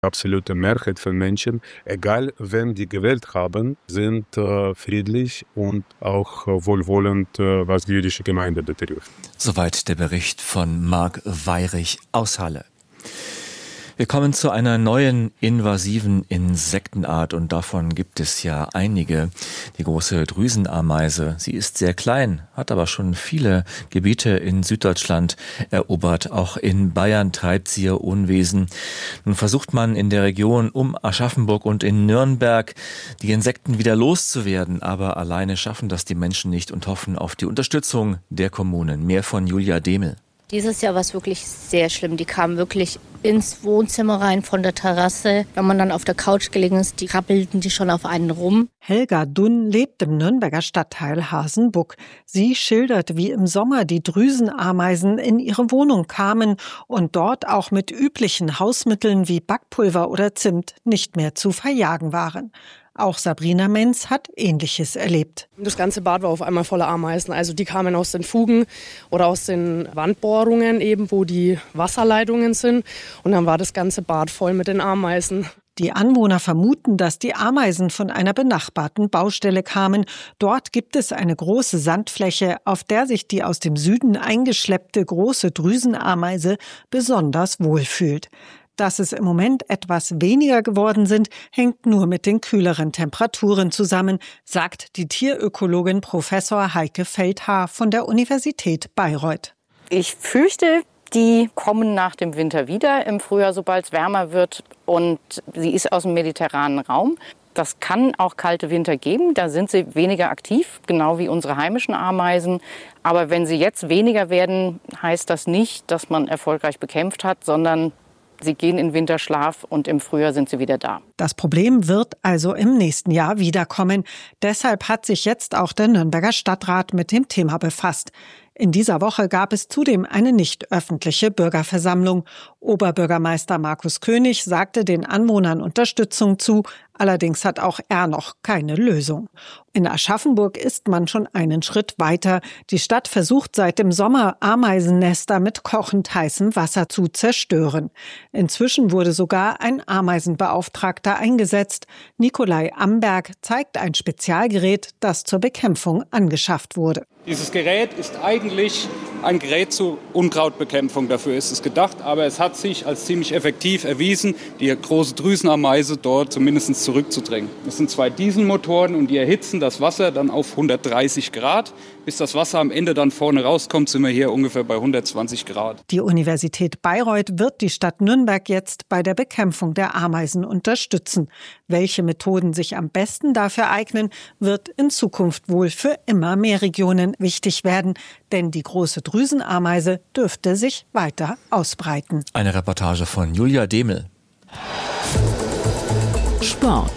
Absolute Mehrheit von Menschen, egal wen die gewählt haben, sind friedlich und auch wohlwollend, was die jüdische Gemeinde betrifft. Soweit der Bericht von Marc Weyrich aus Halle. Wir kommen zu einer neuen invasiven Insektenart und davon gibt es ja einige. Die große Drüsenameise, sie ist sehr klein, hat aber schon viele Gebiete in Süddeutschland erobert. Auch in Bayern treibt sie ihr Unwesen. Nun versucht man in der Region um Aschaffenburg und in Nürnberg die Insekten wieder loszuwerden, aber alleine schaffen das die Menschen nicht und hoffen auf die Unterstützung der Kommunen. Mehr von Julia Demel. Dieses Jahr war es wirklich sehr schlimm. Die kamen wirklich ins Wohnzimmer rein von der Terrasse. Wenn man dann auf der Couch gelegen ist, die krabbelten die schon auf einen rum. Helga Dunn lebt im Nürnberger Stadtteil Hasenbuck. Sie schildert, wie im Sommer die Drüsenameisen in ihre Wohnung kamen und dort auch mit üblichen Hausmitteln wie Backpulver oder Zimt nicht mehr zu verjagen waren. Auch Sabrina Menz hat Ähnliches erlebt. Das ganze Bad war auf einmal voller Ameisen. Also die kamen aus den Fugen oder aus den Wandbohrungen eben, wo die Wasserleitungen sind. Und dann war das ganze Bad voll mit den Ameisen. Die Anwohner vermuten, dass die Ameisen von einer benachbarten Baustelle kamen. Dort gibt es eine große Sandfläche, auf der sich die aus dem Süden eingeschleppte große Drüsenameise besonders wohlfühlt. Dass es im Moment etwas weniger geworden sind, hängt nur mit den kühleren Temperaturen zusammen, sagt die Tierökologin Professor Heike Feldhaar von der Universität Bayreuth. Ich fürchte, die kommen nach dem Winter wieder im Frühjahr, sobald es wärmer wird. Und sie ist aus dem mediterranen Raum. Das kann auch kalte Winter geben, da sind sie weniger aktiv, genau wie unsere heimischen Ameisen. Aber wenn sie jetzt weniger werden, heißt das nicht, dass man erfolgreich bekämpft hat, sondern sie gehen in Winterschlaf und im Frühjahr sind sie wieder da. Das Problem wird also im nächsten Jahr wiederkommen. Deshalb hat sich jetzt auch der Nürnberger Stadtrat mit dem Thema befasst. In dieser Woche gab es zudem eine nicht öffentliche Bürgerversammlung. Oberbürgermeister Markus König sagte den Anwohnern Unterstützung zu. Allerdings hat auch er noch keine Lösung. In Aschaffenburg ist man schon einen Schritt weiter. Die Stadt versucht seit dem Sommer, Ameisennester mit kochend heißem Wasser zu zerstören. Inzwischen wurde sogar ein Ameisenbeauftragter eingesetzt. Nikolai Amberg zeigt ein Spezialgerät, das zur Bekämpfung angeschafft wurde. Dieses Gerät ist eigentlich ein Gerät zur Unkrautbekämpfung. Dafür ist es gedacht, aber es hat sich als ziemlich effektiv erwiesen, die große Drüsenameise dort zumindest zurückzudrängen. Das sind 2 Dieselmotoren und die erhitzen das Wasser dann auf 130 Grad. Bis das Wasser am Ende dann vorne rauskommt, sind wir hier ungefähr bei 120 Grad. Die Universität Bayreuth wird die Stadt Nürnberg jetzt bei der Bekämpfung der Ameisen unterstützen. Welche Methoden sich am besten dafür eignen, wird in Zukunft wohl für immer mehr Regionen wichtig werden, denn die große Drüsenameise dürfte sich weiter ausbreiten. Eine Reportage von Julia Demel. Sport.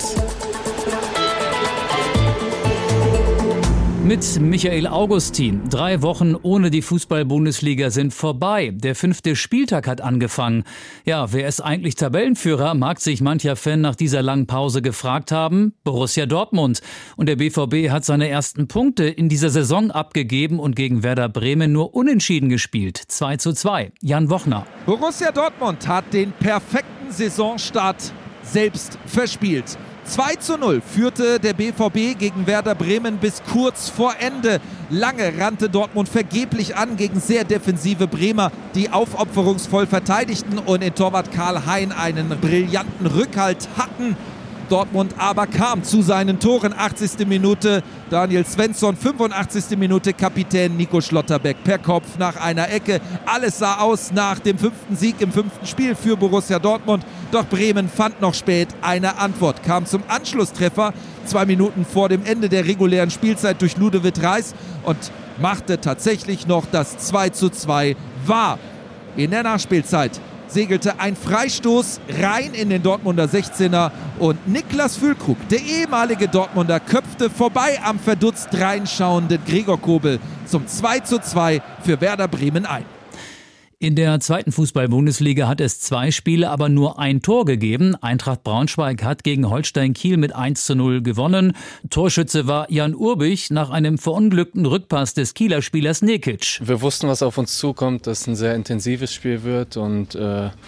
Mit Michael Augustin. 3 Wochen ohne die Fußball-Bundesliga sind vorbei. Der 5. Spieltag hat angefangen. Ja, wer ist eigentlich Tabellenführer, mag sich mancher Fan nach dieser langen Pause gefragt haben. Borussia Dortmund. Und der BVB hat seine ersten Punkte in dieser Saison abgegeben und gegen Werder Bremen nur unentschieden gespielt. 2:2. Jan Wochner. Borussia Dortmund hat den perfekten Saisonstart selbst verspielt. 2:0 führte der BVB gegen Werder Bremen bis kurz vor Ende. Lange rannte Dortmund vergeblich an gegen sehr defensive Bremer, die aufopferungsvoll verteidigten und in Torwart Karl Hein einen brillanten Rückhalt hatten. Dortmund aber kam zu seinen Toren. 80. Minute Daniel Svensson, 85. Minute Kapitän Nico Schlotterbeck per Kopf nach einer Ecke. Alles sah aus nach dem 5. Sieg im 5. Spiel für Borussia Dortmund. Doch Bremen fand noch spät eine Antwort, kam zum Anschlusstreffer 2 Minuten vor dem Ende der regulären Spielzeit durch Ludovic Reis und machte tatsächlich noch das 2:2 wahr. In der Nachspielzeit segelte ein Freistoß rein in den Dortmunder 16er und Niklas Füllkrug, der ehemalige Dortmunder, köpfte vorbei am verdutzt reinschauenden Gregor Kobel zum 2:2 für Werder Bremen ein. In der 2. Fußball-Bundesliga hat es 2 Spiele, aber nur ein Tor gegeben. Eintracht Braunschweig hat gegen Holstein Kiel mit 1:0 gewonnen. Torschütze war Jan Urbich nach einem verunglückten Rückpass des Kieler Spielers Nekic. Wir wussten, was auf uns zukommt, dass es ein sehr intensives Spiel wird und ich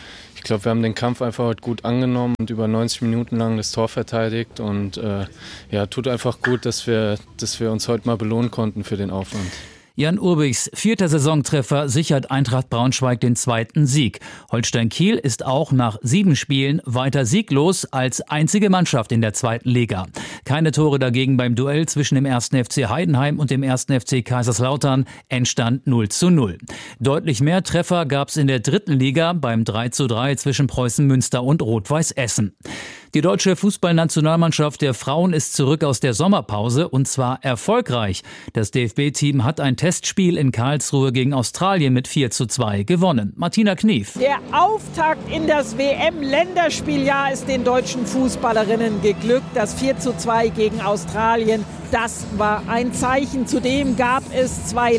glaube, wir haben den Kampf einfach heute gut angenommen und über 90 Minuten lang das Tor verteidigt. Und tut einfach gut, dass wir uns heute mal belohnen konnten für den Aufwand. Jan Urbichs 4. Saisontreffer sichert Eintracht Braunschweig den 2. Sieg. Holstein Kiel ist auch nach 7 Spielen weiter sieglos als einzige Mannschaft in der 2. Liga. Keine Tore dagegen beim Duell zwischen dem 1. FC Heidenheim und dem 1. FC Kaiserslautern, Endstand 0:0. Deutlich mehr Treffer gab es in der 3. Liga beim 3:3 zwischen Preußen Münster und Rot-Weiß Essen. Die deutsche Fußballnationalmannschaft der Frauen ist zurück aus der Sommerpause und zwar erfolgreich. Das DFB-Team hat ein Testspiel in Karlsruhe gegen Australien mit 4:2 gewonnen. Martina Knief. Der Auftakt in das WM-Länderspieljahr ist den deutschen Fußballerinnen geglückt. Das 4:2 gegen Australien, das war ein Zeichen. Zudem gab es 2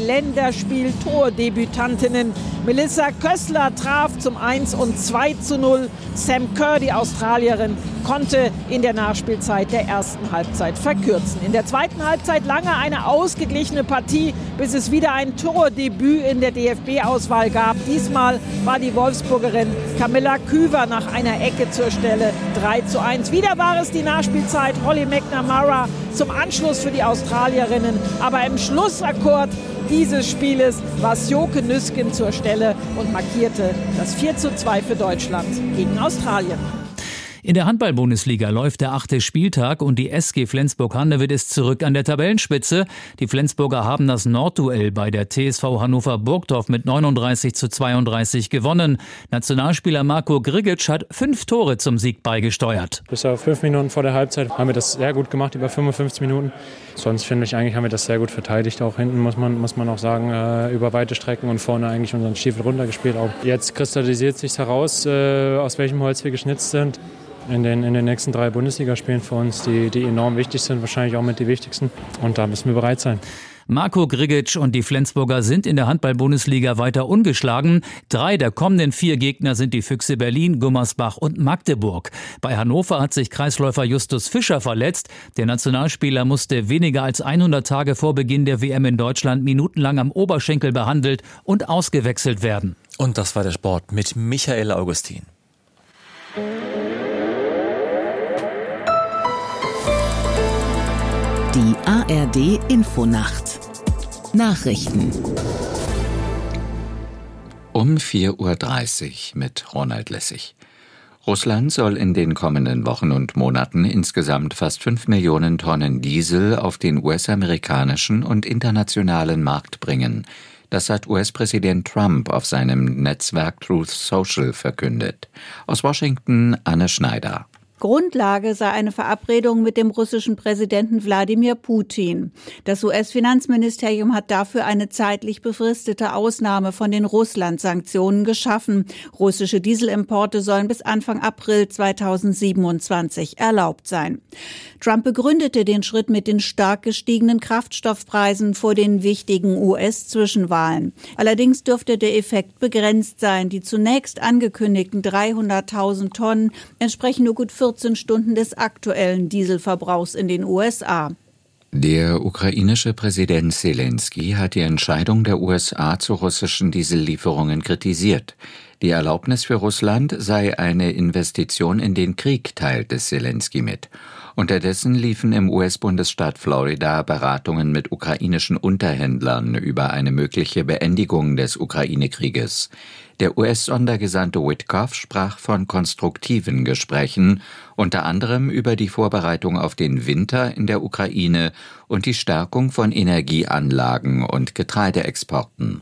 Länderspiel-Tordebütantinnen. Melissa Kössler traf zum 1 und 2:0. Sam Kerr, die Australierin, konnte in der Nachspielzeit der ersten Halbzeit verkürzen. In der zweiten Halbzeit lange eine ausgeglichene Partie, bis es wieder ein Tordebüt in der DFB-Auswahl gab. Diesmal war die Wolfsburgerin Camilla Küver nach einer Ecke zur Stelle. 3:1. Wieder war es die Nachspielzeit. Holly McNamara zum Anschluss für die Australierinnen. Aber im Schlussakkord dieses Spieles war Sjoke Nüsken zur Stelle und markierte das 4:2 für Deutschland gegen Australien. In der Handball-Bundesliga läuft der 8. Spieltag und die SG Flensburg-Handewitt ist zurück an der Tabellenspitze. Die Flensburger haben das Nordduell bei der TSV Hannover Burgdorf mit 39:32 gewonnen. Nationalspieler Marco Grigic hat 5 Tore zum Sieg beigesteuert. Bis auf 5 Minuten vor der Halbzeit haben wir das sehr gut gemacht, über 55 Minuten. Sonst finde ich eigentlich, haben wir das sehr gut verteidigt. Auch hinten muss man auch sagen, über weite Strecken und vorne eigentlich unseren Stiefel runtergespielt. Auch jetzt kristallisiert sich heraus, aus welchem Holz wir geschnitzt sind. In den nächsten 3 Bundesligaspielen für uns, die enorm wichtig sind, wahrscheinlich auch mit die wichtigsten. Und da müssen wir bereit sein. Marco Grigic und die Flensburger sind in der Handball-Bundesliga weiter ungeschlagen. 3 der kommenden 4 Gegner sind die Füchse Berlin, Gummersbach und Magdeburg. Bei Hannover hat sich Kreisläufer Justus Fischer verletzt. Der Nationalspieler musste weniger als 100 Tage vor Beginn der WM in Deutschland minutenlang am Oberschenkel behandelt und ausgewechselt werden. Und das war der Sport mit Michael Augustin. Die ARD Infonacht. Nachrichten. Um 4:30 Uhr mit Ronald Lessig. Russland soll in den kommenden Wochen und Monaten insgesamt fast 5 Millionen Tonnen Diesel auf den US-amerikanischen und internationalen Markt bringen. Das hat US-Präsident Trump auf seinem Netzwerk Truth Social verkündet. Aus Washington Anne Schneider. Grundlage sei eine Verabredung mit dem russischen Präsidenten Wladimir Putin. Das US-Finanzministerium hat dafür eine zeitlich befristete Ausnahme von den Russland-Sanktionen geschaffen. Russische Dieselimporte sollen bis Anfang April 2027 erlaubt sein. Trump begründete den Schritt mit den stark gestiegenen Kraftstoffpreisen vor den wichtigen US-Zwischenwahlen. Allerdings dürfte der Effekt begrenzt sein. Die zunächst angekündigten 300.000 Tonnen entsprechen nur gut 14 Stunden des aktuellen Dieselverbrauchs in den USA. Der ukrainische Präsident Selenskyj hat die Entscheidung der USA zu russischen Diesellieferungen kritisiert. Die Erlaubnis für Russland sei eine Investition in den Krieg, teilte Selenskyj mit. Unterdessen liefen im US-Bundesstaat Florida Beratungen mit ukrainischen Unterhändlern über eine mögliche Beendigung des Ukraine-Krieges. Der US-Sondergesandte Witkoff sprach von konstruktiven Gesprächen, unter anderem über die Vorbereitung auf den Winter in der Ukraine und die Stärkung von Energieanlagen und Getreideexporten.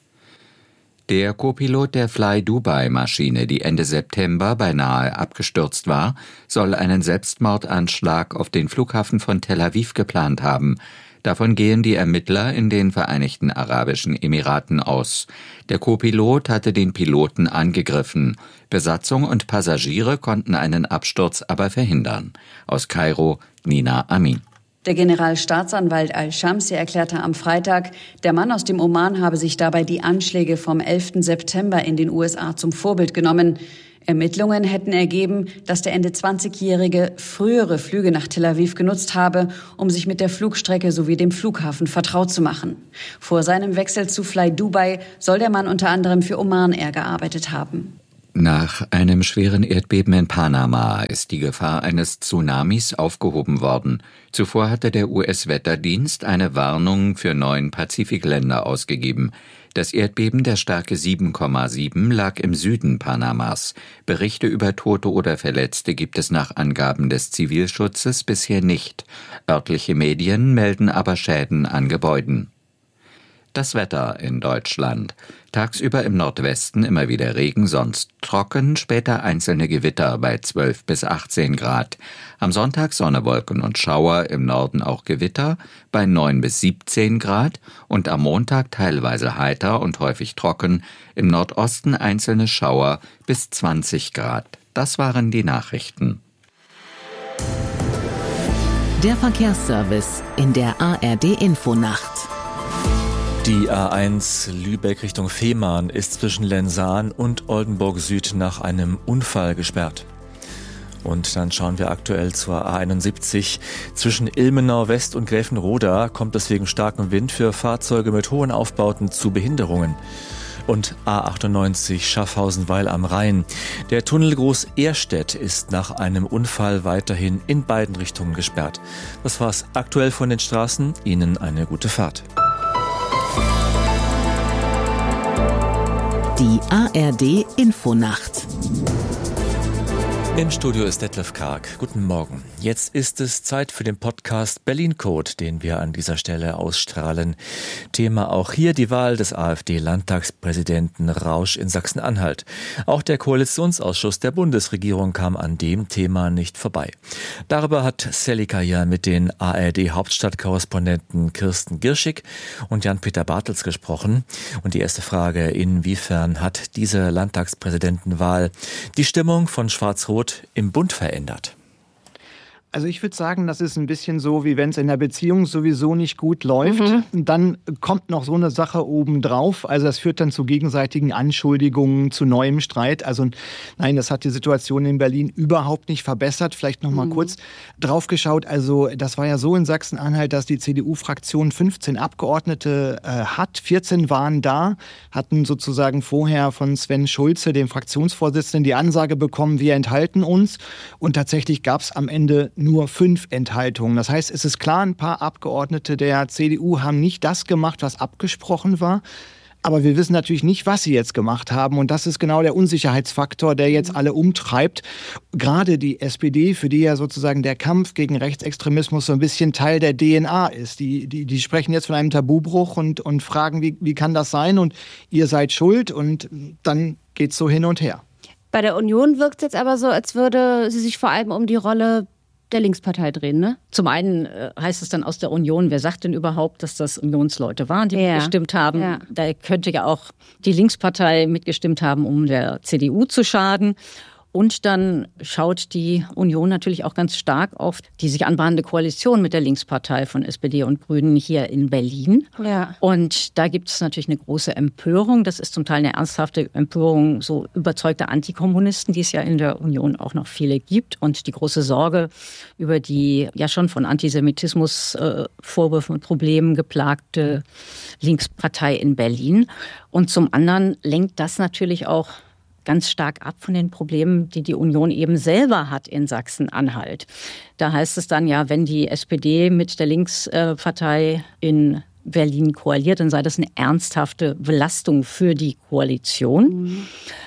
Der Co-Pilot der Fly-Dubai-Maschine, die Ende September beinahe abgestürzt war, soll einen Selbstmordanschlag auf den Flughafen von Tel Aviv geplant haben. Davon gehen die Ermittler in den Vereinigten Arabischen Emiraten aus. Der Co-Pilot hatte den Piloten angegriffen. Besatzung und Passagiere konnten einen Absturz aber verhindern. Aus Kairo, Nina Amin. Der Generalstaatsanwalt Al-Shamsi erklärte am Freitag, der Mann aus dem Oman habe sich dabei die Anschläge vom 11. September in den USA zum Vorbild genommen. Ermittlungen hätten ergeben, dass der Ende 20-Jährige frühere Flüge nach Tel Aviv genutzt habe, um sich mit der Flugstrecke sowie dem Flughafen vertraut zu machen. Vor seinem Wechsel zu Fly Dubai soll der Mann unter anderem für Oman Air gearbeitet haben. Nach einem schweren Erdbeben in Panama ist die Gefahr eines Tsunamis aufgehoben worden. Zuvor hatte der US-Wetterdienst eine Warnung für 9 Pazifikländer ausgegeben. Das Erdbeben der Stärke 7,7 lag im Süden Panamas. Berichte über Tote oder Verletzte gibt es nach Angaben des Zivilschutzes bisher nicht. Örtliche Medien melden aber Schäden an Gebäuden. Das Wetter in Deutschland. Tagsüber im Nordwesten immer wieder Regen, sonst trocken, später einzelne Gewitter bei 12 bis 18 Grad. Am Sonntag Sonne, Wolken und Schauer, im Norden auch Gewitter bei 9 bis 17 Grad und am Montag teilweise heiter und häufig trocken, im Nordosten einzelne Schauer bis 20 Grad. Das waren die Nachrichten. Der Verkehrsservice in der ARD-Infonacht. Die A1 Lübeck Richtung Fehmarn ist zwischen Lensahn und Oldenburg Süd nach einem Unfall gesperrt. Und dann schauen wir aktuell zur A71. Zwischen Ilmenau West und Gräfenroda kommt es wegen starkem Wind für Fahrzeuge mit hohen Aufbauten zu Behinderungen. Und A98 Schaffhausen-Weil am Rhein. Der Tunnel Groß-Ehrstedt ist nach einem Unfall weiterhin in beiden Richtungen gesperrt. Das war's aktuell von den Straßen. Ihnen eine gute Fahrt. Die ARD-Infonacht. Im Studio ist Detlef Karg. Guten Morgen. Jetzt ist es Zeit für den Podcast Berlin Code, den wir an dieser Stelle ausstrahlen. Thema auch hier die Wahl des AfD-Landtagspräsidenten Rausch in Sachsen-Anhalt. Auch der Koalitionsausschuss der Bundesregierung kam an dem Thema nicht vorbei. Darüber hat Sally Kajan mit den ARD-Hauptstadtkorrespondenten Kirsten Girschig und Jan-Peter Bartels gesprochen. Und die erste Frage, inwiefern hat diese Landtagspräsidentenwahl die Stimmung von Schwarz-Rot im Bund verändert? Also ich würde sagen, das ist ein bisschen so, wie wenn es in der Beziehung sowieso nicht gut läuft. Dann kommt noch so eine Sache obendrauf. Also das führt dann zu gegenseitigen Anschuldigungen, zu neuem Streit. Also nein, das hat die Situation in Berlin überhaupt nicht verbessert. Vielleicht noch mal kurz drauf geschaut. Also das war ja so in Sachsen-Anhalt, dass die CDU-Fraktion 15 Abgeordnete hat. 14 waren da, hatten sozusagen vorher von Sven Schulze, dem Fraktionsvorsitzenden, die Ansage bekommen, wir enthalten uns. Und tatsächlich gab es am Ende nur 5 Enthaltungen. Das heißt, es ist klar, ein paar Abgeordnete der CDU haben nicht das gemacht, was abgesprochen war. Aber wir wissen natürlich nicht, was sie jetzt gemacht haben. Und das ist genau der Unsicherheitsfaktor, der jetzt alle umtreibt. Gerade die SPD, für die ja sozusagen der Kampf gegen Rechtsextremismus so ein bisschen Teil der DNA ist. Die sprechen jetzt von einem Tabubruch und fragen, wie kann das sein? Und ihr seid schuld. Und dann geht's so hin und her. Bei der Union wirkt es jetzt aber so, als würde sie sich vor allem um die Rolle der Linkspartei drehen, ne? Zum einen heißt es dann aus der Union, wer sagt denn überhaupt, dass das Unionsleute waren, die mitgestimmt haben? Ja. Da könnte ja auch die Linkspartei mitgestimmt haben, um der CDU zu schaden. Und dann schaut die Union natürlich auch ganz stark auf die sich anbahnende Koalition mit der Linkspartei von SPD und Grünen hier in Berlin. Ja. Und da gibt es natürlich eine große Empörung. Das ist zum Teil eine ernsthafte Empörung so überzeugter Antikommunisten, die es ja in der Union auch noch viele gibt. Und die große Sorge über die ja schon von Antisemitismus Vorwürfen und Problemen geplagte Linkspartei in Berlin. Und zum anderen lenkt das natürlich auch ganz stark ab von den Problemen, die die Union eben selber hat in Sachsen-Anhalt. Da heißt es dann ja, wenn die SPD mit der Linkspartei in Berlin koaliert, dann sei das eine ernsthafte Belastung für die Koalition.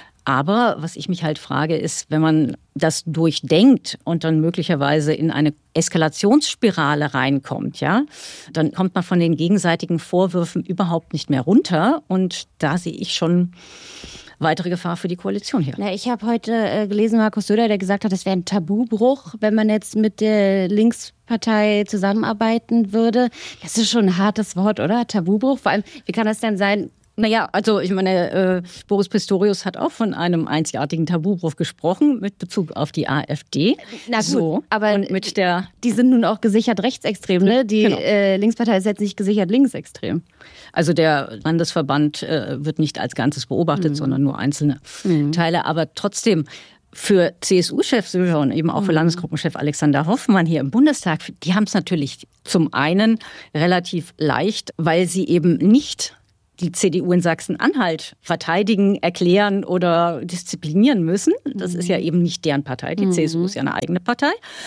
Aber was ich mich halt frage, ist, wenn man das durchdenkt und dann möglicherweise in eine Eskalationsspirale reinkommt, ja, dann kommt man von den gegenseitigen Vorwürfen überhaupt nicht mehr runter. Und da sehe ich schon weitere Gefahr für die Koalition hier. Na, ich habe heute gelesen, Markus Söder, der gesagt hat, es wäre ein Tabubruch, wenn man jetzt mit der Linkspartei zusammenarbeiten würde. Das ist schon ein hartes Wort, oder? Tabubruch. Vor allem, wie kann das denn sein? Naja, also ich meine, Boris Pistorius hat auch von einem einzigartigen Tabubruch gesprochen mit Bezug auf die AfD. Na gut, so, aber und mit der die sind nun auch gesichert rechtsextrem, ne? Die Linkspartei ist jetzt nicht gesichert linksextrem. Also der Landesverband wird nicht als Ganzes beobachtet, sondern nur einzelne Teile. Aber trotzdem, für CSU-Chef Söder und eben auch für Landesgruppenchef Alexander Hoffmann hier im Bundestag, die haben es natürlich zum einen relativ leicht, weil sie eben nicht die CDU in Sachsen-Anhalt verteidigen, erklären oder disziplinieren müssen. Das ist ja eben nicht deren Partei. Die CSU ist ja eine eigene Partei.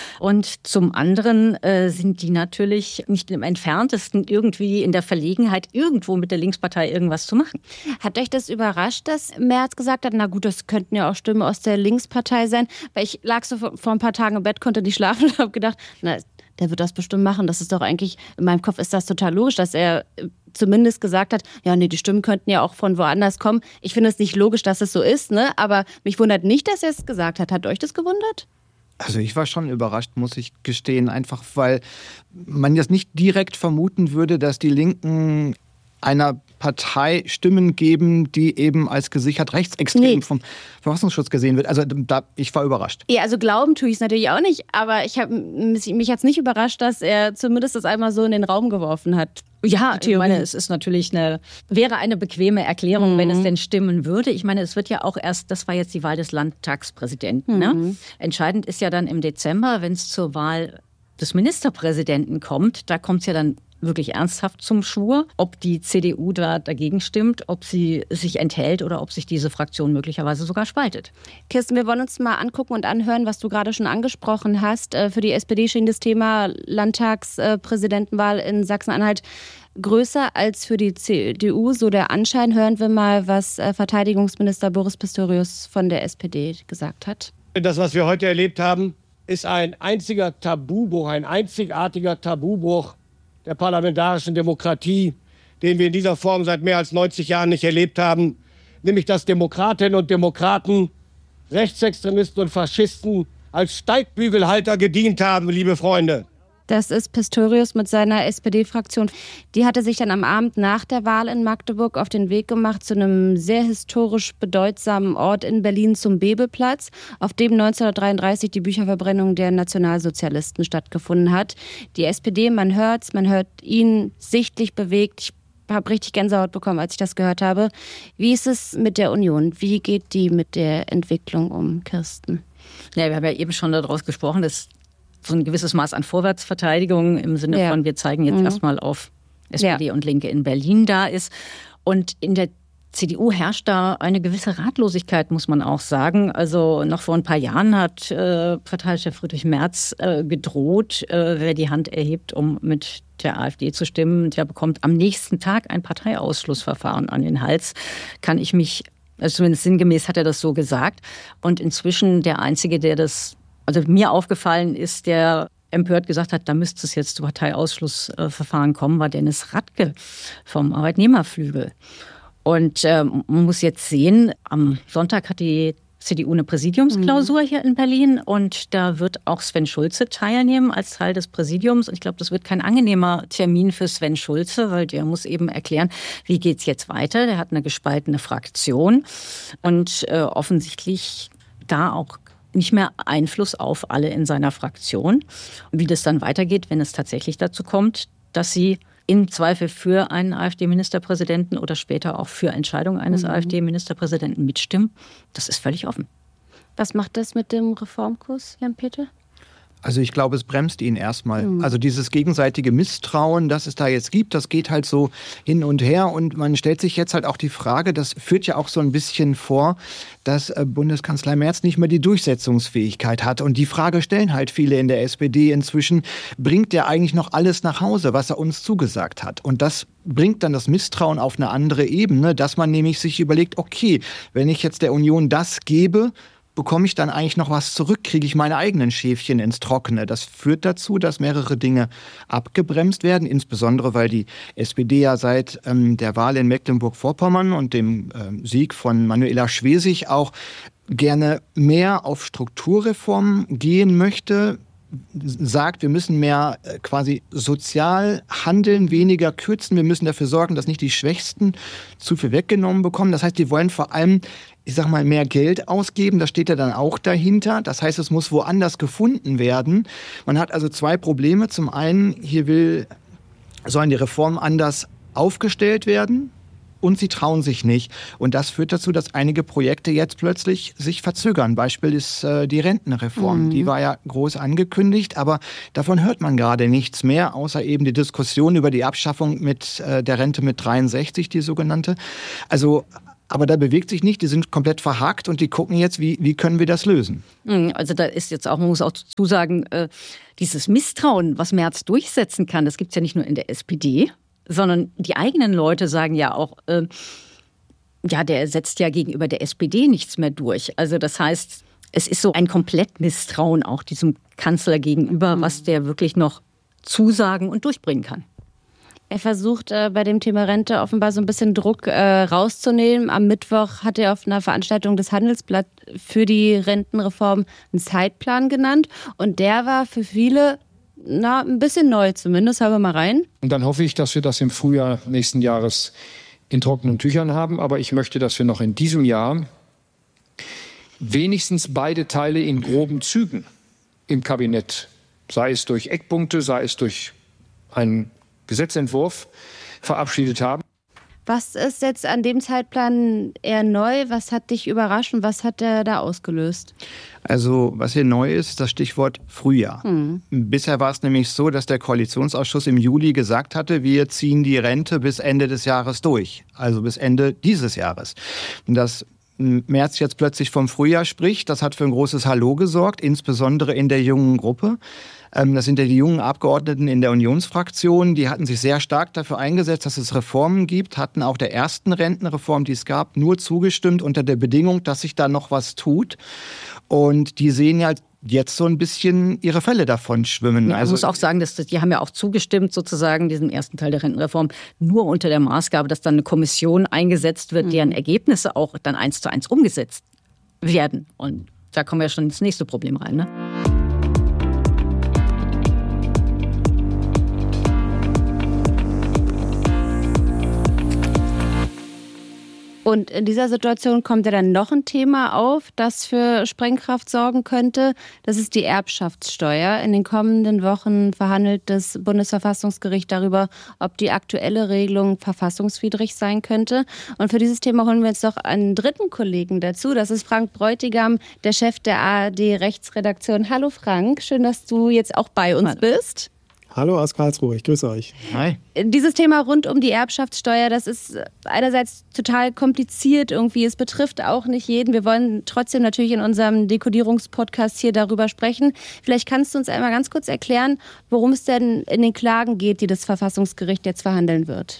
Und zum anderen sind die natürlich nicht im Entferntesten irgendwie in der Verlegenheit, irgendwo mit der Linkspartei irgendwas zu machen. Hat euch das überrascht, dass Merz gesagt hat, na gut, das könnten ja auch Stimmen aus der Linkspartei sein? Weil ich lag so vor ein paar Tagen im Bett, konnte nicht schlafen und habe gedacht, na, der wird das bestimmt machen. Das ist doch eigentlich, in meinem Kopf ist das total logisch, dass er zumindest gesagt hat, ja, nee, die Stimmen könnten ja auch von woanders kommen. Ich finde es nicht logisch, dass es so ist, ne? Aber mich wundert nicht, dass er es gesagt hat. Hat euch das gewundert? Also ich war schon überrascht, muss ich gestehen, einfach weil man jetzt nicht direkt vermuten würde, dass die Linken einer Partei Stimmen geben, die eben als gesichert rechtsextrem vom Verfassungsschutz gesehen wird. Also ich war überrascht. Ja, also glauben tue ich es natürlich auch nicht, aber mich hat es nicht überrascht, dass er zumindest das einmal so in den Raum geworfen hat. Ja, ich meine, es ist natürlich wäre eine bequeme Erklärung, wenn es denn stimmen würde. Ich meine, es wird ja auch erst, das war jetzt die Wahl des Landtagspräsidenten. Ne? Entscheidend ist ja dann im Dezember, wenn es zur Wahl des Ministerpräsidenten kommt, da kommt es ja dann wirklich ernsthaft zum Schwur, ob die CDU da dagegen stimmt, ob sie sich enthält oder ob sich diese Fraktion möglicherweise sogar spaltet. Kirsten, wir wollen uns mal angucken und anhören, was du gerade schon angesprochen hast. Für die SPD schien das Thema Landtagspräsidentenwahl in Sachsen-Anhalt größer als für die CDU, so der Anschein. Hören wir mal, was Verteidigungsminister Boris Pistorius von der SPD gesagt hat. Das, was wir heute erlebt haben, ist ein einziger Tabubruch, ein einzigartiger Tabubruch der parlamentarischen Demokratie, den wir in dieser Form seit mehr als 90 Jahren nicht erlebt haben, nämlich dass Demokratinnen und Demokraten Rechtsextremisten und Faschisten als Steigbügelhalter gedient haben, liebe Freunde. Das ist Pistorius mit seiner SPD-Fraktion. Die hatte sich dann am Abend nach der Wahl in Magdeburg auf den Weg gemacht zu einem sehr historisch bedeutsamen Ort in Berlin, zum Bebelplatz, auf dem 1933 die Bücherverbrennung der Nationalsozialisten stattgefunden hat. Die SPD, man hört ihn sichtlich bewegt. Ich habe richtig Gänsehaut bekommen, als ich das gehört habe. Wie ist es mit der Union? Wie geht die mit der Entwicklung um, Kirsten? Ja, wir haben ja eben schon daraus gesprochen, dass so ein gewisses Maß an Vorwärtsverteidigung im Sinne von, wir zeigen jetzt erstmal auf SPD und Linke in Berlin da ist. Und in der CDU herrscht da eine gewisse Ratlosigkeit, muss man auch sagen. Also noch vor ein paar Jahren hat Parteichef Friedrich Merz gedroht, wer die Hand erhebt, um mit der AfD zu stimmen, der bekommt am nächsten Tag ein Parteiausschlussverfahren an den Hals. Kann ich mich, also zumindest sinngemäß hat er das so gesagt. Und inzwischen der Einzige, der das, also mir aufgefallen ist, der empört gesagt hat, da müsste es jetzt zu Parteiausschlussverfahren kommen, war Dennis Radke vom Arbeitnehmerflügel. Und man muss jetzt sehen, am Sonntag hat die CDU eine Präsidiumsklausur hier in Berlin und da wird auch Sven Schulze teilnehmen als Teil des Präsidiums. Und ich glaube, das wird kein angenehmer Termin für Sven Schulze, weil der muss eben erklären, wie geht's jetzt weiter. Der hat eine gespaltene Fraktion und offensichtlich da auch nicht mehr Einfluss auf alle in seiner Fraktion. Und wie das dann weitergeht, wenn es tatsächlich dazu kommt, dass sie im Zweifel für einen AfD-Ministerpräsidenten oder später auch für Entscheidungen eines AfD-Ministerpräsidenten mitstimmen, das ist völlig offen. Was macht das mit dem Reformkurs, Jan-Peter? Also ich glaube, es bremst ihn erstmal. Also dieses gegenseitige Misstrauen, das es da jetzt gibt, das geht halt so hin und her. Und man stellt sich jetzt halt auch die Frage, das führt ja auch so ein bisschen vor, dass Bundeskanzler Merz nicht mehr die Durchsetzungsfähigkeit hat. Und die Frage stellen halt viele in der SPD inzwischen, bringt der eigentlich noch alles nach Hause, was er uns zugesagt hat? Und das bringt dann das Misstrauen auf eine andere Ebene, dass man nämlich sich überlegt, okay, wenn ich jetzt der Union das gebe, bekomme ich dann eigentlich noch was zurück? Kriege ich meine eigenen Schäfchen ins Trockene? Das führt dazu, dass mehrere Dinge abgebremst werden, insbesondere weil die SPD ja seit der Wahl in Mecklenburg-Vorpommern und dem Sieg von Manuela Schwesig auch gerne mehr auf Strukturreformen gehen möchte, sagt, wir müssen mehr quasi sozial handeln, weniger kürzen. Wir müssen dafür sorgen, dass nicht die Schwächsten zu viel weggenommen bekommen. Das heißt, die wollen vor allem, ich sag mal, mehr Geld ausgeben. Das steht ja dann auch dahinter. Das heißt, es muss woanders gefunden werden. Man hat also zwei Probleme. Zum einen, sollen die Reformen anders aufgestellt werden. und sie trauen sich nicht. Und das führt dazu, dass einige Projekte jetzt plötzlich sich verzögern. Beispiel ist die Rentenreform. Die war ja groß angekündigt, aber davon hört man gerade nichts mehr, außer eben die Diskussion über die Abschaffung mit der Rente mit 63, die sogenannte. Also aber da bewegt sich nicht, die sind komplett verhakt und die gucken jetzt, wie können wir das lösen. Also da ist jetzt auch, man muss auch dazu sagen, dieses Misstrauen, was Merz durchsetzen kann, das gibt es ja nicht nur in der SPD, sondern die eigenen Leute sagen ja auch, der setzt ja gegenüber der SPD nichts mehr durch. Also das heißt, es ist so ein Komplettmisstrauen auch diesem Kanzler gegenüber, was der wirklich noch zusagen und durchbringen kann. Er versucht bei dem Thema Rente offenbar so ein bisschen Druck rauszunehmen. Am Mittwoch hat er auf einer Veranstaltung des Handelsblatt für die Rentenreform einen Zeitplan genannt. Und der war für viele ein bisschen neu zumindest. Hören wir mal rein. Und dann hoffe ich, dass wir das im Frühjahr nächsten Jahres in trockenen Tüchern haben. Aber ich möchte, dass wir noch in diesem Jahr wenigstens beide Teile in groben Zügen im Kabinett, sei es durch Eckpunkte, sei es durch einen Gesetzentwurf, verabschiedet haben. Was ist jetzt an dem Zeitplan eher neu? Was hat dich überrascht und was hat er da ausgelöst? Also was hier neu ist, das Stichwort Frühjahr. Bisher war es nämlich so, dass der Koalitionsausschuss im Juli gesagt hatte, wir ziehen die Rente bis Ende des Jahres durch, also bis Ende dieses Jahres. Und dass Merz jetzt plötzlich vom Frühjahr spricht, das hat für ein großes Hallo gesorgt, insbesondere in der jungen Gruppe. Das sind ja die jungen Abgeordneten in der Unionsfraktion, die hatten sich sehr stark dafür eingesetzt, dass es Reformen gibt, hatten auch der ersten Rentenreform, die es gab, nur zugestimmt unter der Bedingung, dass sich da noch was tut. Und die sehen ja jetzt so ein bisschen ihre Fälle davon schwimmen. Ja, ich muss auch sagen, die haben ja auch zugestimmt, sozusagen, diesem ersten Teil der Rentenreform, nur unter der Maßgabe, dass dann eine Kommission eingesetzt wird, deren Ergebnisse auch dann 1:1 umgesetzt werden. Und da kommen wir schon ins nächste Problem rein, ne? Und in dieser Situation kommt ja dann noch ein Thema auf, das für Sprengkraft sorgen könnte. Das ist die Erbschaftssteuer. In den kommenden Wochen verhandelt das Bundesverfassungsgericht darüber, ob die aktuelle Regelung verfassungswidrig sein könnte. Und für dieses Thema holen wir jetzt noch einen dritten Kollegen dazu. Das ist Frank Bräutigam, der Chef der ARD-Rechtsredaktion. Hallo Frank, schön, dass du jetzt auch bei uns bist. Hallo aus Karlsruhe, ich grüße euch. Hi. Dieses Thema rund um die Erbschaftssteuer, das ist einerseits total kompliziert irgendwie. Es betrifft auch nicht jeden. Wir wollen trotzdem natürlich in unserem Dekodierungspodcast hier darüber sprechen. Vielleicht kannst du uns einmal ganz kurz erklären, worum es denn in den Klagen geht, die das Verfassungsgericht jetzt verhandeln wird.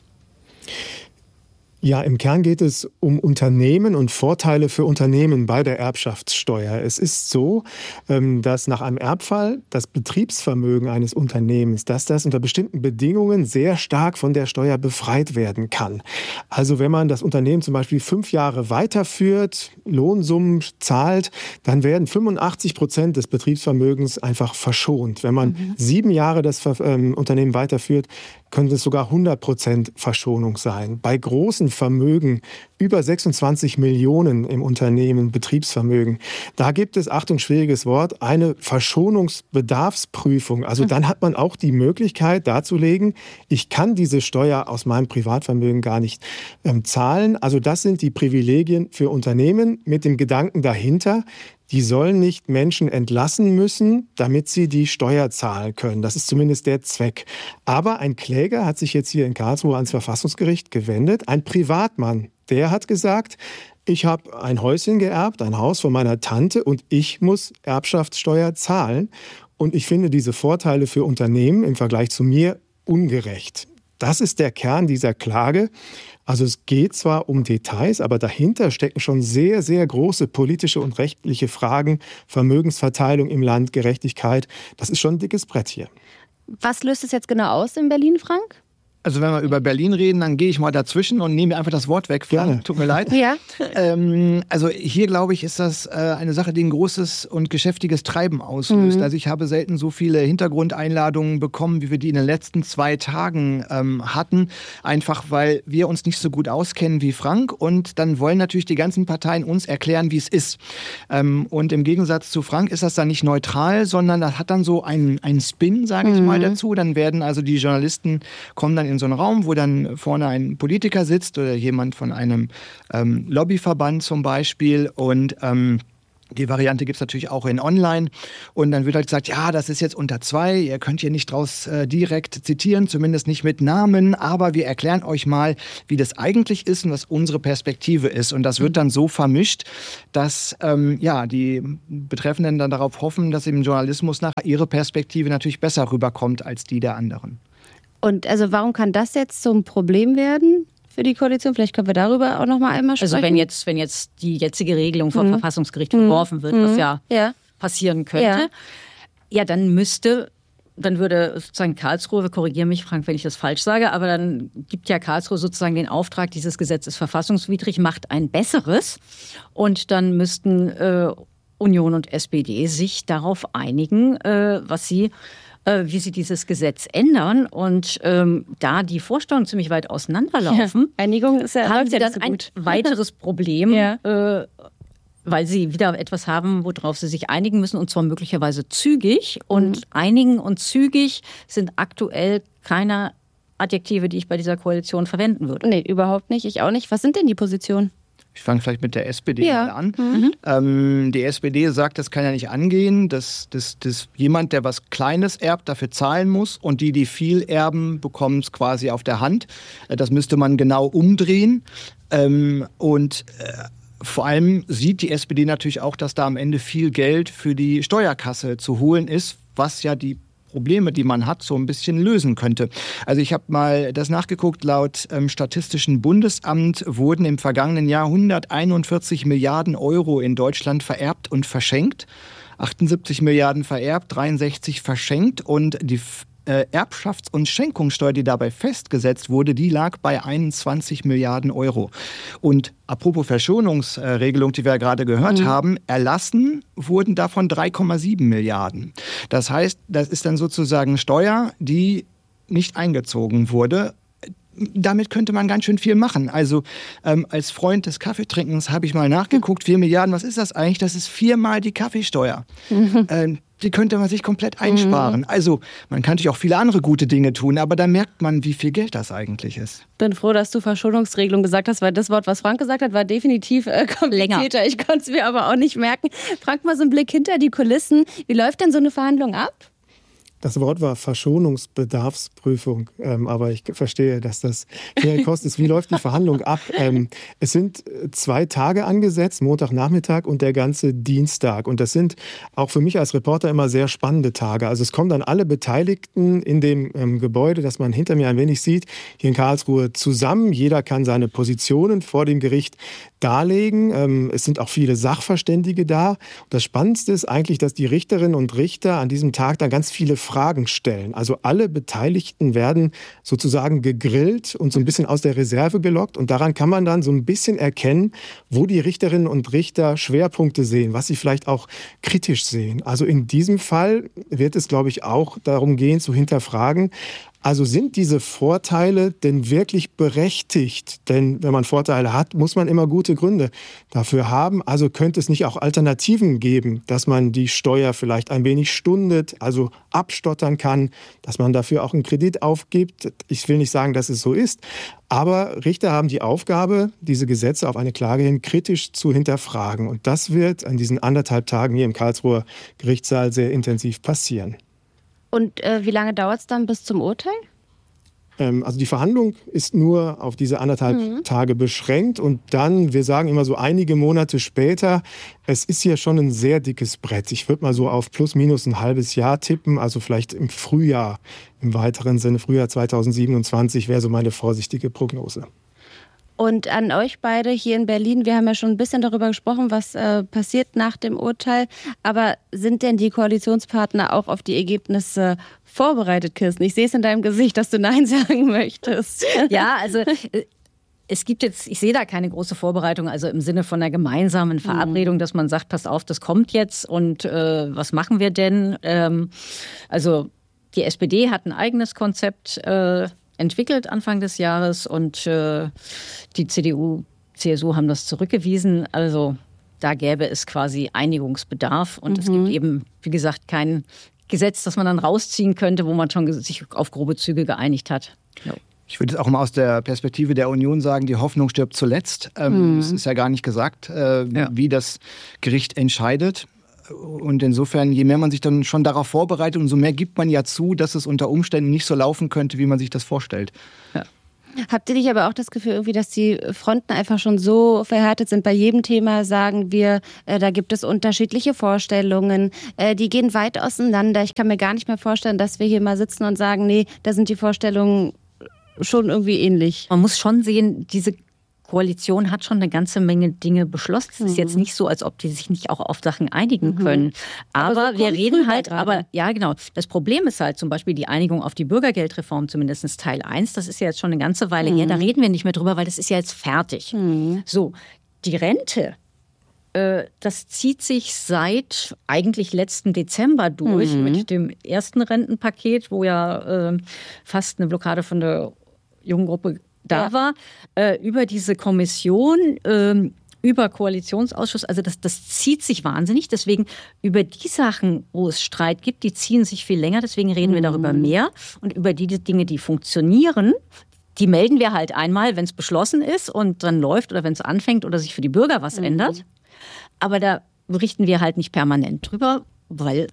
Ja, im Kern geht es um Unternehmen und Vorteile für Unternehmen bei der Erbschaftssteuer. Es ist so, dass nach einem Erbfall das Betriebsvermögen eines Unternehmens, dass das unter bestimmten Bedingungen sehr stark von der Steuer befreit werden kann. Also wenn man das Unternehmen zum Beispiel 5 Jahre weiterführt, Lohnsummen zahlt, dann werden 85% des Betriebsvermögens einfach verschont. Wenn man 7 Jahre das Unternehmen weiterführt, könnte es sogar 100% Verschonung sein. Bei großen Vermögen, über 26 Millionen im Unternehmen Betriebsvermögen, da gibt es, Achtung, schwieriges Wort, eine Verschonungsbedarfsprüfung. Also dann hat man auch die Möglichkeit darzulegen, ich kann diese Steuer aus meinem Privatvermögen gar nicht zahlen. Also das sind die Privilegien für Unternehmen mit dem Gedanken dahinter, die sollen nicht Menschen entlassen müssen, damit sie die Steuer zahlen können. Das ist zumindest der Zweck. Aber ein Kläger hat sich jetzt hier in Karlsruhe ans Verfassungsgericht gewendet, ein Privatmann. Der hat gesagt, ich habe ein Häuschen geerbt, ein Haus von meiner Tante und ich muss Erbschaftssteuer zahlen. Und ich finde diese Vorteile für Unternehmen im Vergleich zu mir ungerecht. Das ist der Kern dieser Klage. Also es geht zwar um Details, aber dahinter stecken schon sehr, sehr große politische und rechtliche Fragen. Vermögensverteilung im Land, Gerechtigkeit. Das ist schon ein dickes Brett hier. Was löst es jetzt genau aus in Berlin, Frank? Also wenn wir über Berlin reden, dann gehe ich mal dazwischen und nehme einfach das Wort weg. Gerne. Tut mir leid. Ja. Also hier, glaube ich, ist das eine Sache, die ein großes und geschäftiges Treiben auslöst. Also ich habe selten so viele Hintergrundeinladungen bekommen, wie wir die in den letzten 2 Tagen hatten. Einfach, weil wir uns nicht so gut auskennen wie Frank. Und dann wollen natürlich die ganzen Parteien uns erklären, wie es ist. Und im Gegensatz zu Frank ist das dann nicht neutral, sondern das hat dann so einen Spin, sage ich mal, dazu. Dann werden also die Journalisten, kommen dann in in so einen Raum, wo dann vorne ein Politiker sitzt oder jemand von einem Lobbyverband zum Beispiel und die Variante gibt es natürlich auch in Online. Und dann wird halt gesagt, ja, das ist jetzt unter 2, ihr könnt hier nicht draus direkt zitieren, zumindest nicht mit Namen, aber wir erklären euch mal, wie das eigentlich ist und was unsere Perspektive ist. Und das wird dann so vermischt, dass die Betreffenden dann darauf hoffen, dass im Journalismus nachher ihre Perspektive natürlich besser rüberkommt als die der anderen. Und also warum kann das jetzt zum Problem werden für die Koalition? Vielleicht können wir darüber auch noch mal einmal sprechen. Also wenn jetzt die jetzige Regelung vom Verfassungsgericht verworfen wird, was ja passieren könnte, dann würde sozusagen Karlsruhe, korrigiere mich, Frank, wenn ich das falsch sage, aber dann gibt ja Karlsruhe sozusagen den Auftrag, dieses Gesetz ist verfassungswidrig, macht ein besseres. Und dann müssten Union und SPD sich darauf einigen, wie sie dieses Gesetz ändern. Und da die Vorstellungen ziemlich weit auseinanderlaufen, Einigung ist haben sie dann ein weiteres Problem, weil sie wieder etwas haben, worauf sie sich einigen müssen, und zwar möglicherweise zügig. Und einigen und zügig sind aktuell keine Adjektive, die ich bei dieser Koalition verwenden würde. Nee, überhaupt nicht. Ich auch nicht. Was sind denn die Positionen? Ich fange vielleicht mit der SPD mal an. Die SPD sagt, das kann ja nicht angehen, dass jemand, der was Kleines erbt, dafür zahlen muss, und die viel erben, bekommen es quasi auf der Hand. Das müsste man genau umdrehen. Vor allem sieht die SPD natürlich auch, dass da am Ende viel Geld für die Steuerkasse zu holen ist, was ja die Probleme, die man hat, so ein bisschen lösen könnte. Also ich habe mal das nachgeguckt, laut Statistischen Bundesamt wurden im vergangenen Jahr 141 Milliarden Euro in Deutschland vererbt und verschenkt. 78 Milliarden vererbt, 63 verschenkt, und die Erbschafts- und Schenkungssteuer, die dabei festgesetzt wurde, die lag bei 21 Milliarden Euro. Und apropos Verschonungsregelung, die wir ja gerade gehört haben, erlassen wurden davon 3,7 Milliarden. Das heißt, das ist dann sozusagen Steuer, die nicht eingezogen wurde. Damit könnte man ganz schön viel machen. Also als Freund des Kaffeetrinkens habe ich mal nachgeguckt, 4 Milliarden, was ist das eigentlich? Das ist 4-mal die Kaffeesteuer. Die könnte man sich komplett einsparen. Also man kann natürlich auch viele andere gute Dinge tun, aber da merkt man, wie viel Geld das eigentlich ist. Bin froh, dass du Verschonungsregelung gesagt hast, weil das Wort, was Frank gesagt hat, war definitiv komplizierter. Länger. Ich konnte es mir aber auch nicht merken. Frank, mal so einen Blick hinter die Kulissen. Wie läuft denn so eine Verhandlung ab? Das Wort war Verschonungsbedarfsprüfung, aber ich verstehe, dass das mehr kostet. Wie läuft die Verhandlung ab? Es sind 2 Tage angesetzt, Montagnachmittag und der ganze Dienstag. Und das sind auch für mich als Reporter immer sehr spannende Tage. Also es kommen dann alle Beteiligten in dem Gebäude, das man hinter mir ein wenig sieht, hier in Karlsruhe zusammen. Jeder kann seine Positionen vor dem Gericht darlegen. Es sind auch viele Sachverständige da. Und das Spannendste ist eigentlich, dass die Richterinnen und Richter an diesem Tag dann ganz viele Fragen stellen. Also alle Beteiligten werden sozusagen gegrillt und so ein bisschen aus der Reserve gelockt. Und daran kann man dann so ein bisschen erkennen, wo die Richterinnen und Richter Schwerpunkte sehen, was sie vielleicht auch kritisch sehen. Also in diesem Fall wird es, glaube ich, auch darum gehen, zu hinterfragen, also sind diese Vorteile denn wirklich berechtigt? Denn wenn man Vorteile hat, muss man immer gute Gründe dafür haben. Also könnte es nicht auch Alternativen geben, dass man die Steuer vielleicht ein wenig stundet, also abstottern kann, dass man dafür auch einen Kredit aufgibt. Ich will nicht sagen, dass es so ist, aber Richter haben die Aufgabe, diese Gesetze auf eine Klage hin kritisch zu hinterfragen. Und das wird an diesen 1,5 Tagen hier im Karlsruher Gerichtssaal sehr intensiv passieren. Und wie lange dauert es dann bis zum Urteil? Also die Verhandlung ist nur auf diese 1,5 Tage beschränkt. Und dann, wir sagen immer so einige Monate später, es ist hier schon ein sehr dickes Brett. Ich würde mal so auf plus minus ein halbes Jahr tippen. Also vielleicht im Frühjahr, im weiteren Sinne, Frühjahr 2027 wäre so meine vorsichtige Prognose. Und an euch beide hier in Berlin, wir haben ja schon ein bisschen darüber gesprochen, was passiert nach dem Urteil. Aber sind denn die Koalitionspartner auch auf die Ergebnisse vorbereitet, Kirsten? Ich sehe es in deinem Gesicht, dass du Nein sagen möchtest. Ja, also es gibt jetzt, ich sehe da keine große Vorbereitung, also im Sinne von einer gemeinsamen Verabredung, dass man sagt, passt auf, das kommt jetzt und was machen wir denn? Also die SPD hat ein eigenes Konzept entwickelt Anfang des Jahres und die CDU, CSU haben das zurückgewiesen. Also da gäbe es quasi Einigungsbedarf und es gibt eben, wie gesagt, kein Gesetz, das man dann rausziehen könnte, wo man schon sich auf grobe Züge geeinigt hat. No. Ich würde auch mal aus der Perspektive der Union sagen, die Hoffnung stirbt zuletzt. Es ist ja gar nicht gesagt, wie das Gericht entscheidet. Und insofern, je mehr man sich dann schon darauf vorbereitet, umso mehr gibt man ja zu, dass es unter Umständen nicht so laufen könnte, wie man sich das vorstellt. Ja. Habt ihr nicht aber auch das Gefühl, irgendwie, dass die Fronten einfach schon so verhärtet sind? Bei jedem Thema sagen wir, da gibt es unterschiedliche Vorstellungen, die gehen weit auseinander. Ich kann mir gar nicht mehr vorstellen, dass wir hier mal sitzen und sagen, nee, da sind die Vorstellungen schon irgendwie ähnlich. Man muss schon sehen, diese Koalition hat schon eine ganze Menge Dinge beschlossen. Es ist jetzt nicht so, als ob die sich nicht auch auf Sachen einigen können. Aber so wir reden halt, ja genau. Das Problem ist halt zum Beispiel die Einigung auf die Bürgergeldreform, zumindest Teil 1. Das ist ja jetzt schon eine ganze Weile her. Da reden wir nicht mehr drüber, weil das ist ja jetzt fertig. So, die Rente. Das zieht sich seit eigentlich letzten Dezember durch mit dem ersten Rentenpaket, wo ja fast eine Blockade von der jungen Gruppe da war, über diese Kommission, über Koalitionsausschuss, also das zieht sich wahnsinnig. Deswegen über die Sachen, wo es Streit gibt, die ziehen sich viel länger. Deswegen reden wir darüber mehr. Und über die Dinge, die funktionieren, die melden wir halt einmal, wenn es beschlossen ist und dann läuft oder wenn es anfängt oder sich für die Bürger was ändert. Aber da berichten wir halt nicht permanent drüber, weil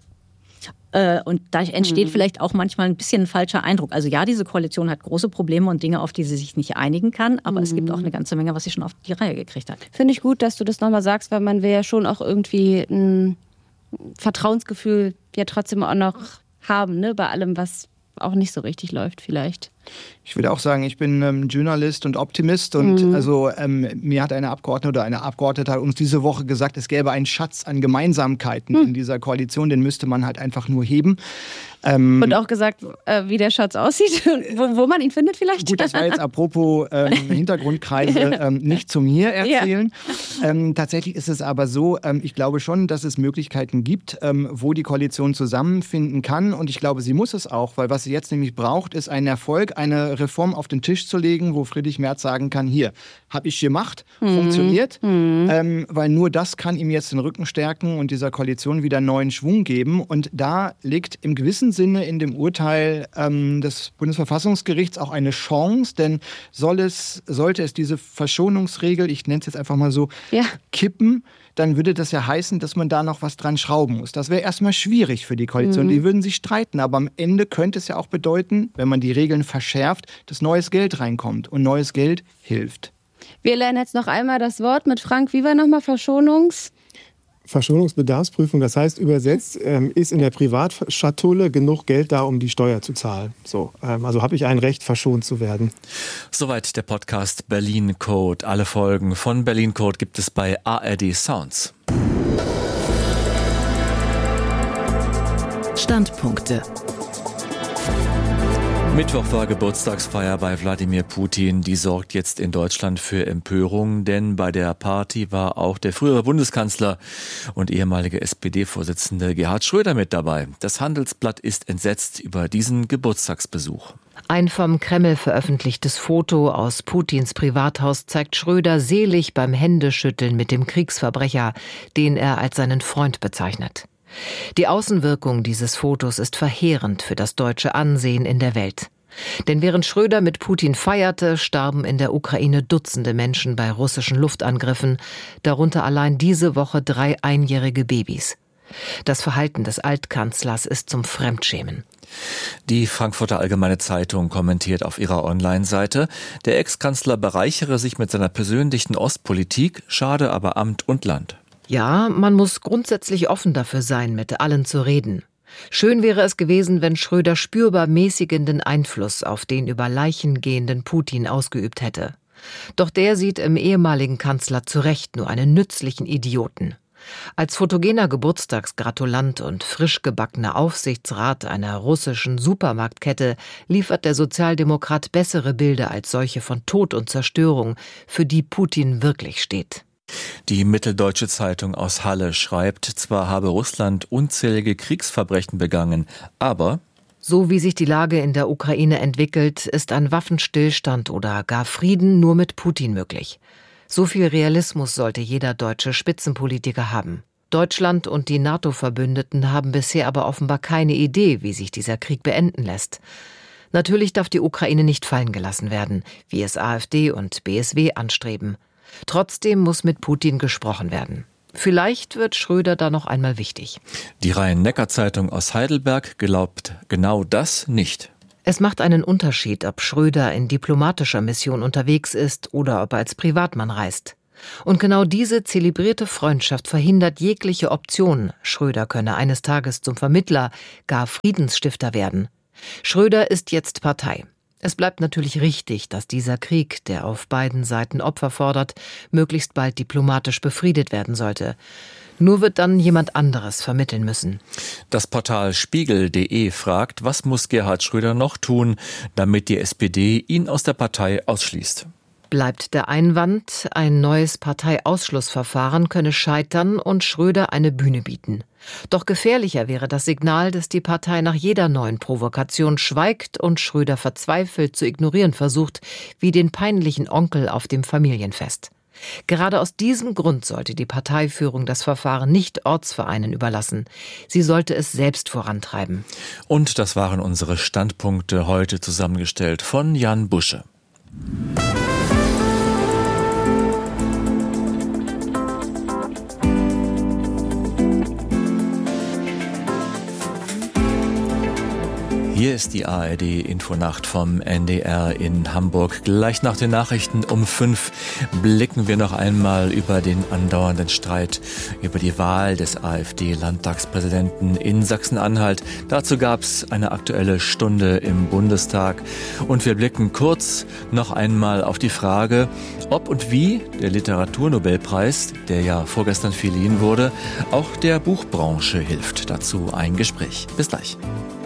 und da entsteht vielleicht auch manchmal ein bisschen ein falscher Eindruck. Also ja, diese Koalition hat große Probleme und Dinge, auf die sie sich nicht einigen kann, aber es gibt auch eine ganze Menge, was sie schon auf die Reihe gekriegt hat. Finde ich gut, dass du das nochmal sagst, weil man will ja schon auch irgendwie ein Vertrauensgefühl ja trotzdem auch noch haben, ne, bei allem, was auch nicht so richtig läuft vielleicht. Ich würde auch sagen, ich bin Journalist und Optimist und also mir hat eine Abgeordnete oder eine Abgeordnete hat uns diese Woche gesagt, es gäbe einen Schatz an Gemeinsamkeiten in dieser Koalition, den müsste man halt einfach nur heben. Und auch gesagt, wie der Schatz aussieht, wo man ihn findet vielleicht. Gut, das war jetzt apropos Hintergrundkreise nicht zu mir erzählen. Ja. Tatsächlich ist es aber so, ich glaube schon, dass es Möglichkeiten gibt, wo die Koalition zusammenfinden kann und ich glaube, sie muss es auch, weil was sie jetzt nämlich braucht, ist ein Erfolg, eine Reform auf den Tisch zu legen, wo Friedrich Merz sagen kann, hier, habe ich gemacht, funktioniert, weil nur das kann ihm jetzt den Rücken stärken und dieser Koalition wieder neuen Schwung geben und da liegt im gewissen Sinne in dem Urteil des Bundesverfassungsgerichts auch eine Chance, denn sollte es diese Verschonungsregel, ich nenne es jetzt einfach mal so, kippen, dann würde das ja heißen, dass man da noch was dran schrauben muss. Das wäre erstmal schwierig für die Koalition. Die würden sich streiten, aber am Ende könnte es ja auch bedeuten, wenn man die Regeln verschärft, dass neues Geld reinkommt und neues Geld hilft. Wir lernen jetzt noch einmal das Wort mit Frank. Wie war nochmal Verschonungsbedarfsprüfung, das heißt übersetzt, ist in der Privatschatulle genug Geld da, um die Steuer zu zahlen. So, also habe ich ein Recht, verschont zu werden. Soweit der Podcast Berlin Code. Alle Folgen von Berlin Code gibt es bei ARD Sounds. Standpunkte. Mittwoch war Geburtstagsfeier bei Wladimir Putin. Die sorgt jetzt in Deutschland für Empörung, denn bei der Party war auch der frühere Bundeskanzler und ehemalige SPD-Vorsitzende Gerhard Schröder mit dabei. Das Handelsblatt ist entsetzt über diesen Geburtstagsbesuch. Ein vom Kreml veröffentlichtes Foto aus Putins Privathaus zeigt Schröder selig beim Händeschütteln mit dem Kriegsverbrecher, den er als seinen Freund bezeichnet. Die Außenwirkung dieses Fotos ist verheerend für das deutsche Ansehen in der Welt. Denn während Schröder mit Putin feierte, starben in der Ukraine Dutzende Menschen bei russischen Luftangriffen, darunter allein diese Woche 3 einjährige Babys. Das Verhalten des Altkanzlers ist zum Fremdschämen. Die Frankfurter Allgemeine Zeitung kommentiert auf ihrer Online-Seite, der Ex-Kanzler bereichere sich mit seiner persönlichen Ostpolitik, schade aber Amt und Land. Ja, man muss grundsätzlich offen dafür sein, mit allen zu reden. Schön wäre es gewesen, wenn Schröder spürbar mäßigenden Einfluss auf den über Leichen gehenden Putin ausgeübt hätte. Doch der sieht im ehemaligen Kanzler zu Recht nur einen nützlichen Idioten. Als fotogener Geburtstagsgratulant und frisch gebackener Aufsichtsrat einer russischen Supermarktkette liefert der Sozialdemokrat bessere Bilder als solche von Tod und Zerstörung, für die Putin wirklich steht. Die Mitteldeutsche Zeitung aus Halle schreibt, zwar habe Russland unzählige Kriegsverbrechen begangen, aber so wie sich die Lage in der Ukraine entwickelt, ist ein Waffenstillstand oder gar Frieden nur mit Putin möglich. So viel Realismus sollte jeder deutsche Spitzenpolitiker haben. Deutschland und die NATO-Verbündeten haben bisher aber offenbar keine Idee, wie sich dieser Krieg beenden lässt. Natürlich darf die Ukraine nicht fallen gelassen werden, wie es AfD und BSW anstreben. Trotzdem muss mit Putin gesprochen werden. Vielleicht wird Schröder da noch einmal wichtig. Die Rhein-Neckar-Zeitung aus Heidelberg glaubt genau das nicht. Es macht einen Unterschied, ob Schröder in diplomatischer Mission unterwegs ist oder ob er als Privatmann reist. Und genau diese zelebrierte Freundschaft verhindert jegliche Option, Schröder könne eines Tages zum Vermittler, gar Friedensstifter werden. Schröder ist jetzt Partei. Es bleibt natürlich richtig, dass dieser Krieg, der auf beiden Seiten Opfer fordert, möglichst bald diplomatisch befriedet werden sollte. Nur wird dann jemand anderes vermitteln müssen. Das Portal Spiegel.de fragt, was muss Gerhard Schröder noch tun, damit die SPD ihn aus der Partei ausschließt? Bleibt der Einwand, ein neues Parteiausschlussverfahren könne scheitern und Schröder eine Bühne bieten. Doch gefährlicher wäre das Signal, dass die Partei nach jeder neuen Provokation schweigt und Schröder verzweifelt zu ignorieren versucht, wie den peinlichen Onkel auf dem Familienfest. Gerade aus diesem Grund sollte die Parteiführung das Verfahren nicht Ortsvereinen überlassen. Sie sollte es selbst vorantreiben. Und das waren unsere Standpunkte heute zusammengestellt von Jan Busche. Hier ist die ARD-Infonacht vom NDR in Hamburg. Gleich nach den Nachrichten um 5 blicken wir noch einmal über den andauernden Streit über die Wahl des AfD-Landtagspräsidenten in Sachsen-Anhalt. Dazu gab es eine aktuelle Stunde im Bundestag. Und wir blicken kurz noch einmal auf die Frage, ob und wie der Literaturnobelpreis, der ja vorgestern verliehen wurde, auch der Buchbranche hilft. Dazu ein Gespräch. Bis gleich.